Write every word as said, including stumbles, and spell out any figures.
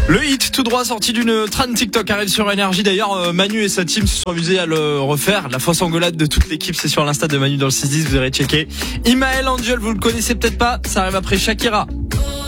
Le hit tout droit sorti d'une trend TikTok arrive sur Énergie. D'ailleurs, Manu et sa team se sont amusés à le refaire. La fausse engueulade de toute l'équipe, c'est sur l'insta de Manu dans le six dix, vous irez checker. Imael Angel, vous le connaissez peut-être pas, ça arrive après Shakira.